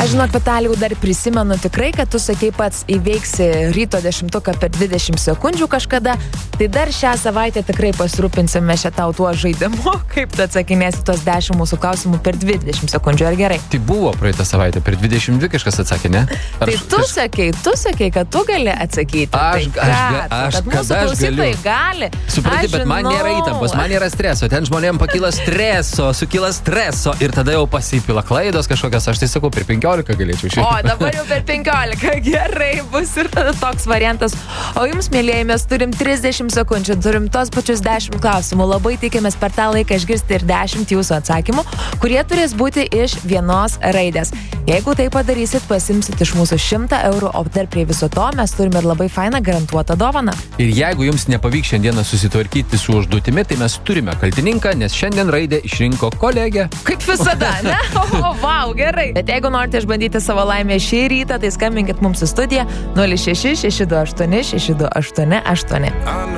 Aš žinok, Vitalijau, dar prisimenu tikrai, kad tu sakei pats įveiksi ryto 10 per 20 sekundžių kažkada, tai dar šią savaitę tikrai pasirūpinsime šią tau tuo žaidimu, kaip tu atsakinėsi tos 10 mūsų klausimų per 20 sekundžių, ar gerai? Tai buvo praeitą savaitę, per 22 kažkas atsakė, ne? Tai tu sakei, kad tu gali atsakyti. Aš galiu. Gali. Supranti, bet man nėra įtampos, man nėra streso. Ten žmonėm pakyla sukyla streso ir tada jau pasipila klaidos kažkokios. Aš tai sakau, per 15 galėčiau šiandien. O, dabar jau per 15. Gerai bus ir tada toks variantas. O jums, mėlyjeji, mes turim 30 sekundžių, turim tos pačius 10 klausimų. Labai tikimės per tą laiką išgirsti ir 10 jūsų atsakymų, kurie turės būti iš vienos raidės. Jeigu tai padarysit, pasimsit iš mūsų 100 eurų, o dar prie viso to mes turime ir labai fainą garantuotą dovaną. Ir jeigu jums nepavyks šiandieną susitvarkyti su užduotimi, tai mes turime kaltininką, nes šiandien raidę išrinko kolegė. Kaip visada, ne? O, vau, gerai. Bet jeigu norite išbandyti savo laimę šį rytą, tai skambinkit mums į studiją 06 628 6288.